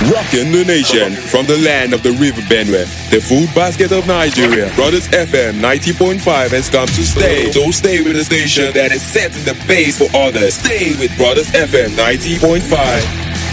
Rocking the nation from the land of the River Benue, the food basket of Nigeria. Brothers FM 90.5 has come to stay. So stay with the station that is setting the pace for others. Stay with Brothers FM 90.5.